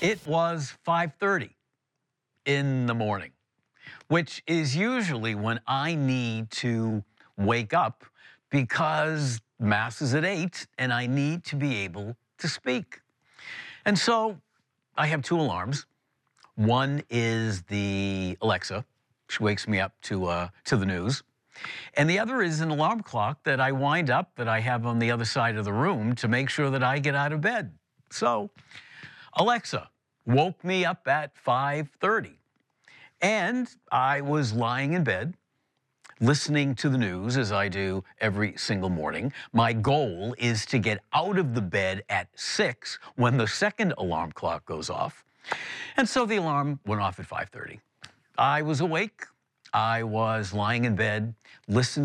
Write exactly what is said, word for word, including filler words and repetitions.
It was five thirty in the morning, which is usually when I need to wake up because Mass is at eight and I need to be able to speak. And so I have two alarms. One is the Alexa. She wakes me up to, uh, to the news. And the other is an alarm clock that I wind up that I have on the other side of the room to make sure that I get out of bed. So Alexa woke me up at five thirty. And I was lying in bed, listening to the news as I do every single morning. My goal is to get out of the bed at six when the second alarm clock goes off. And so the alarm went off at five thirty. I was awake. I was lying in bed, listening